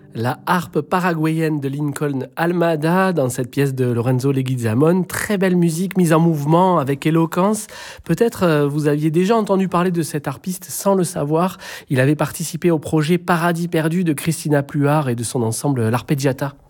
La harpe paraguayenne de Lincoln Almada dans cette pièce de Lorenzo Leguizamon. Très belle musique mise en mouvement avec éloquence. Peut-être vous aviez déjà entendu parler de cet harpiste sans le savoir. Il avait participé au projet Paradis perdu de Christina Pluart et de son ensemble L'Arpeggiata.